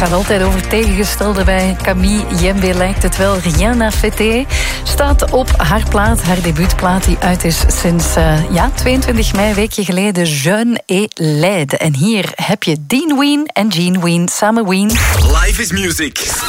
gaat altijd over tegengestelde bij Camille Jembe, lijkt het wel. Rien à fêter staat op haar plaat, haar debuutplaat die uit is sinds 22 mei, een weekje geleden. Jeune et laide. En hier heb je Dean Ween en Jean Ween samen Ween. Life is music.